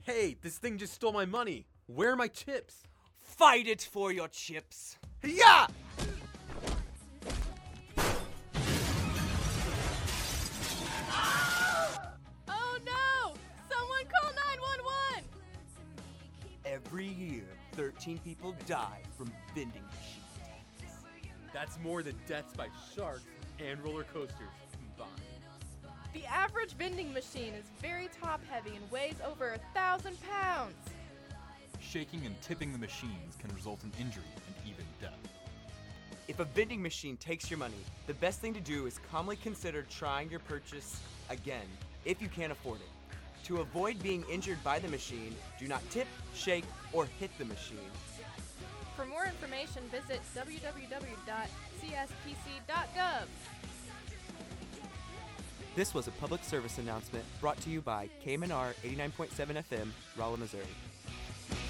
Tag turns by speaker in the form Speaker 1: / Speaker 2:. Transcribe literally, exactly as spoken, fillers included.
Speaker 1: Hey, this thing just stole my money. Where are my chips?
Speaker 2: Fight it for your chips.
Speaker 1: Yeah!
Speaker 3: Oh no! Someone call nine one one!
Speaker 2: Every year, thirteen people die from vending machine attacks.
Speaker 1: That's more than deaths by sharks and roller coasters combined.
Speaker 3: The average vending machine is very top-heavy and weighs over a thousand pounds.
Speaker 4: Shaking and tipping the machines can result in injury and even death.
Speaker 2: If a vending machine takes your money, the best thing to do is calmly consider trying your purchase again, if you can't afford it. To avoid being injured by the machine, do not tip, shake, or hit the machine.
Speaker 3: For more information, visit w w w dot c s p c dot gov.
Speaker 2: This was a public service announcement brought to you by K M N R eighty-nine point seven F M, Rolla, Missouri.